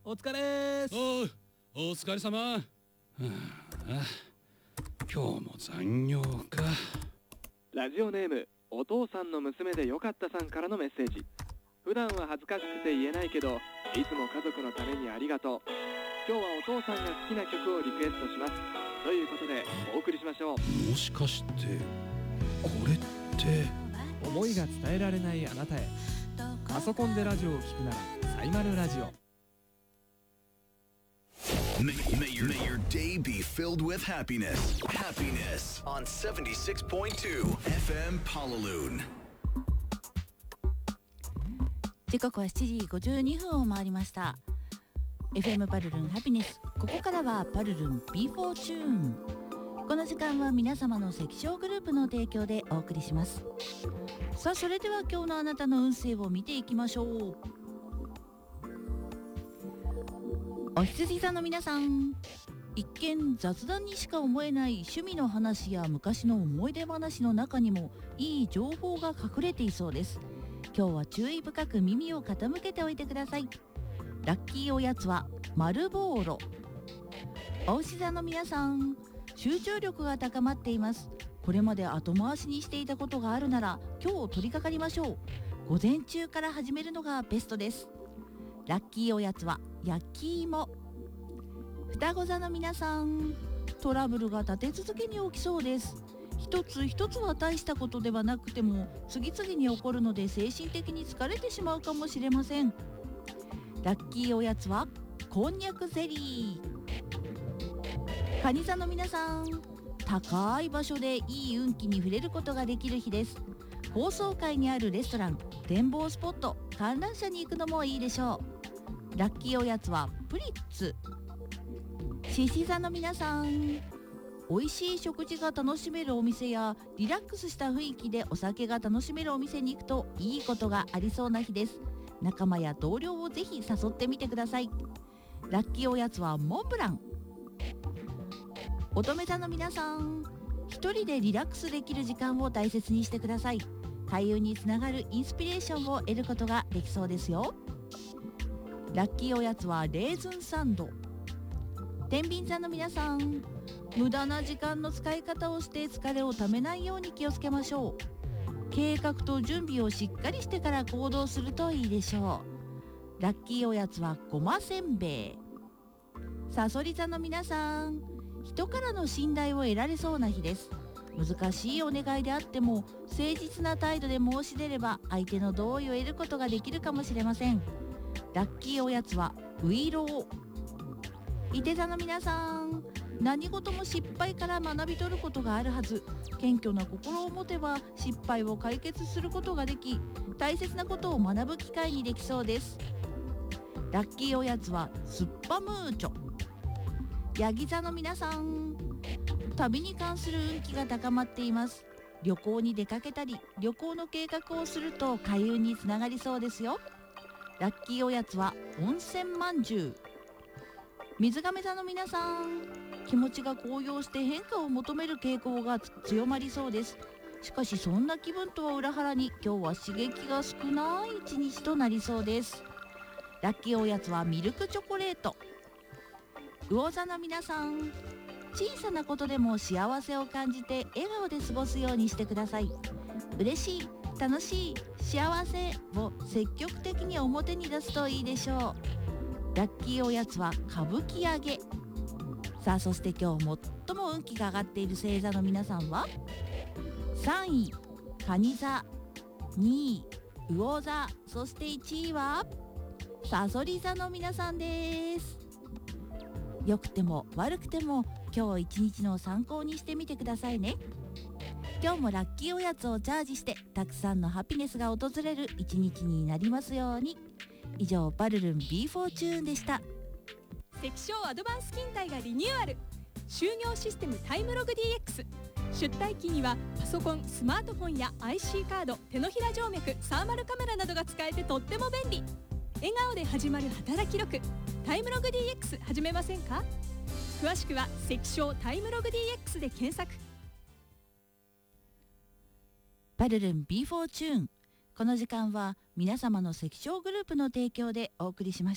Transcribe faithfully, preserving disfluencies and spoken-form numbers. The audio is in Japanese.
お疲れーす。 おう、お疲れ様。はあ、今日も残業か。 ラジオネームお父さんの娘でよかったさんからのメッセージ。普段は恥ずかしくて言えないけど、いつも家族のためにありがとう。今日はお父さんが好きな曲をリクエストしますということでお送りしましょう。 もしかしてこれって思いが伝えられないあなたへ。パソコンでラジオを聞くならサイマルラジオ。 May, may, your, may your day be filled with happiness. Happiness on seventy-six point two エフエム Palaloon。 時刻はしちじごじゅうにふんを回りました。 エフエム パルルンハピネス。ここからはパルルン ビーフォー チューン。この時間は皆様の関所グループの提供でお送りします。さあ、それでは今日のあなたの運勢を見ていきましょう。お羊座の皆さん、一見雑談にしか思えない趣味の話や昔の思い出話の中にもいい情報が隠れていそうです。今日は注意深く耳を傾けておいてください。ラッキーおやつは丸ボーロ。お牛座の皆さん、集中力が高まっています。これまで後回しにしていたことがあるなら今日取り掛かりましょう。午前中から始めるのがベストです。ラッキーおやつは焼き芋。双子座の皆さん、トラブルが立て続けに起きそうです。一つ一つは大したことではなくても次々に起こるので精神的に疲れてしまうかもしれません。ラッキーおやつはこんにゃくゼリー。蟹座の皆さん、高い場所でいい運気に触れることができる日です。高層階にあるレストラン、展望スポット、観覧車に行くのもいいでしょう。ラッキーおやつはプリッツ。獅子座の皆さん、美味しい食事が楽しめるお店やリラックスした雰囲気でお酒が楽しめるお店に行くといいことがありそうな日です。仲間や同僚をぜひ誘ってみてください。ラッキーおやつはモンブラン。乙女座の皆さん、一人でリラックスできる時間を大切にしてください。開運につながるインスピレーションを得ることができそうですよ。ラッキーおやつはレーズンサンド。天秤座の皆さん、無駄な時間の使い方をして疲れをためないように気をつけましょう。計画と準備をしっかりしてから行動するといいでしょう。ラッキーおやつはごませんべい。さそり座の皆さん、人からの信頼を得られそうな日です。難しいお願いであっても誠実な態度で申し出れば相手の同意を得ることができるかもしれません。ラッキーおやつはウイロー。いて座の皆さん、何事も失敗から学び取ることがあるはず。謙虚な心を持てば失敗を解決することができ、大切なことを学ぶ機会にできそうです。ラッキーおやつはスッパムーチョ。ヤギ座の皆さん、旅に関する運気が高まっています。旅行に出かけたり旅行の計画をすると開運につながりそうですよ。ラッキーおやつは温泉まんじゅう。水亀座の皆さん、気持ちが高揚して変化を求める傾向が強まりそうです。しかしそんな気分とは裏腹に今日は刺激が少ない一日となりそうです。ラッキーおやつはミルクチョコレート。魚座の皆さん、小さなことでも幸せを感じて笑顔で過ごすようにしてください。嬉しい、楽しい、幸せを積極的に表に出すといいでしょう。ラッキーおやつは歌舞伎揚げ。さあ、そして今日最も運気が上がっている星座の皆さんはさんい蟹座、にい魚座、そしていちいはさそり座の皆さんです。良くても悪くても今日一日の参考にしてみてくださいね。今日もラッキーおやつをチャージしてたくさんのハピネスが訪れる一日になりますように。以上、パルルン ビーフォー チューンでした。 関所アドバンス勤怠がリニューアル。就業システムタイムログ ディーエックス。 出退勤にはパソコン、スマートフォンや アイシー カード、手のひら静脈、サーマルカメラなどが使えてとっても便利。笑顔で始まる働き力、タイムログ ディーエックス 始めませんか？詳しくは関所タイムログ ディーエックス で検索。 パルルン ビーフォー チューン。この時間は皆様の関所グループの提供でお送りしました。